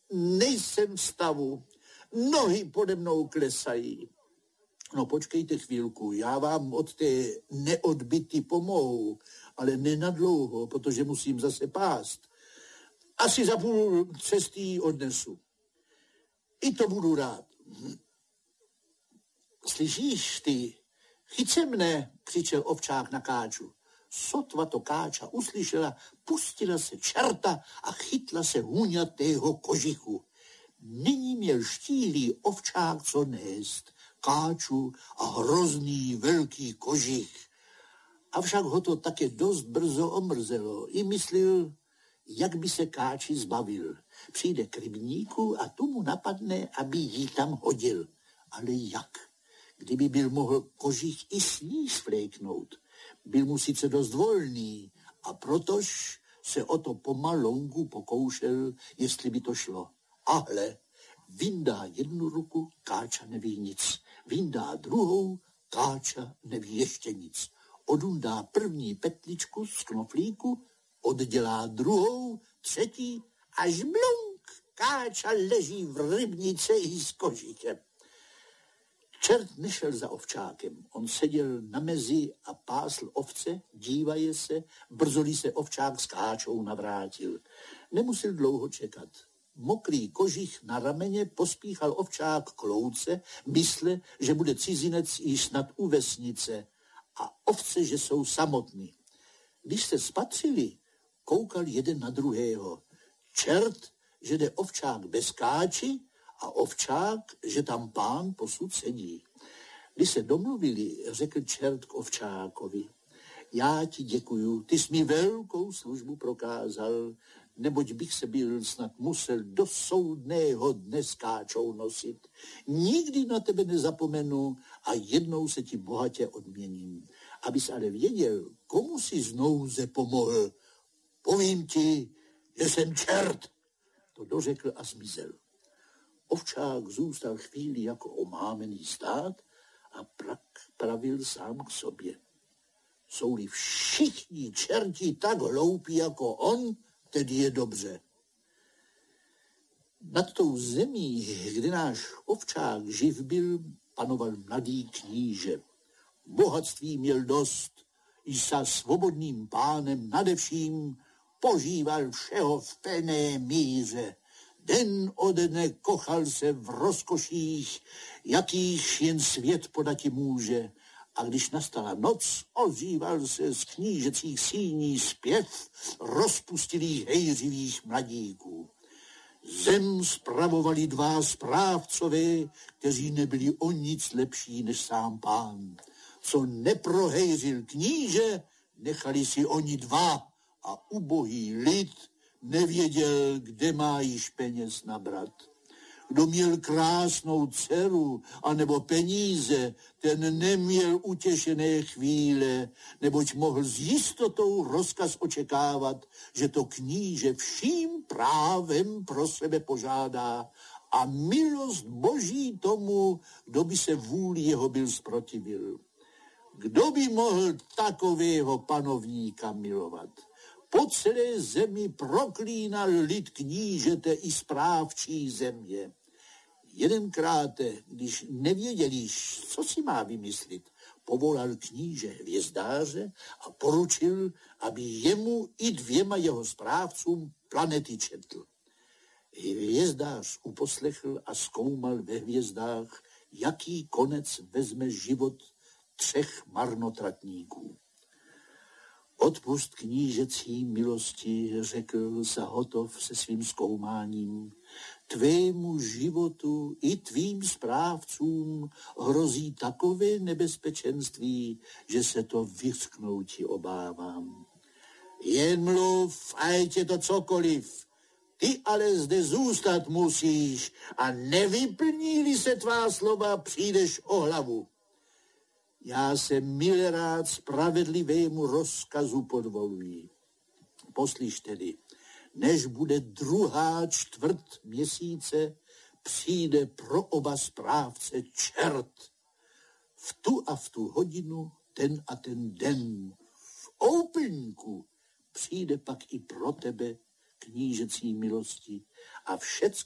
nejsem v stavu, nohy pode mnou klesají. No počkejte chvílku, já vám od té neodbyty pomohu, ale nenadlouho, protože musím zase pást. Asi za půl cesty odnesu. I to budu rád. Slyšíš ty? Chyť se mne, křičel ovčák na Káču. Sotva to Káča uslyšela, pustila se čerta a chytla se hůňatého kožichu. Nyní měl štíhlý ovčák co nést, Káču a hrozný velký kožich. Avšak ho to také dost brzo omrzelo. I myslel, jak by se Káči zbavil. Přijde k rybníku a tu mu napadne, aby jí tam hodil. Ale jak? Kdyby byl mohl kožich i sníž vléknout. Byl mu sice dost volný a protož se o to pomalonku pokoušel, jestli by to šlo. Ale vyndá jednu ruku, Káča neví nic. Vyndá druhou, Káča neví ještě nic. Odundá první petličku z knoflíku, oddělá druhou, třetí, až blunk, Káča leží v rybnici i s kožichem. Čert nešel za ovčákem, on seděl na mezi a pásl ovce, dívaje se, brzoli se ovčák s Káčou navrátil. Nemusel dlouho čekat. Mokrý kožich na rameně pospíchal ovčák k louce, mysle, že bude cizinec již snad u vesnice a ovce, že jsou samotní. Když se spatřili, koukal jeden na druhého. Čert, že jde ovčák bez Káči a ovčák, že tam pán posud sedí. Když se domluvili, řekl čert k ovčákovi. Já ti děkuju, ty jsi mi velkou službu prokázal, neboť bych se byl snad musel do soudného dne s Káčou nosit. Nikdy na tebe nezapomenu a jednou se ti bohatě odměním. Abys ale věděl, komu si z nouze pomohl. Povím ti, že jsem čert. To dořekl a zmizel. Ovčák zůstal chvíli jako omámený stát a pravil sám k sobě. Jsou-li všichni čerti tak hloupí jako on, tedy je dobře. Nad tou zemí, kde náš ovčák živ byl, panoval mladý kníže. Bohatství měl dost, i sa svobodným pánem nadevším požíval všeho v plné míře. Den ode dne kochal se v rozkoších, jakých jen svět podati může. A když nastala noc, ozýval se z knížecích síní zpěv rozpustilých hejřivých mladíků. Zem spravovali dva správcové, kteří nebyli o nic lepší než sám pán. Co neprohejřil kníže, nechali si oni dva a ubohý lid nevěděl, kde má již peněz nabrat. Kdo měl krásnou dceru anebo peníze, ten neměl utěšené chvíle, neboť mohl s jistotou rozkaz očekávat, že to kníže vším právem pro sebe požádá a milost Boží tomu, kdo by se vůli jeho byl zprotivil. Kdo by mohl takového panovníka milovat? Po celé zemi proklínal lid knížete i správčí země. Jedenkrát, když nevěděli, co si má vymyslit, povolal kníže hvězdáře a poručil, aby jemu i dvěma jeho správcům planety četl. Hvězdář uposlechl a zkoumal ve hvězdách, jaký konec vezme život 3 marnotratníků. Odpust knížecí milosti, řekl Zahotov se svým zkoumáním. Tvému životu i tvým správcům hrozí takové nebezpečenství, že se to vyřknouti obávám. Jen mluv, ať je to cokoliv. Ty ale zde zůstat musíš a nevyplní-li se tvá slova, přijdeš o hlavu. Já se milerád spravedlivému rozkazu podvoluji. Poslyš tedy, než bude 2. čtvrt měsíce, přijde pro oba správce čert. V tu a v tu hodinu, ten a ten den, v úplňku, přijde pak i pro tebe knížecí milosti a všecko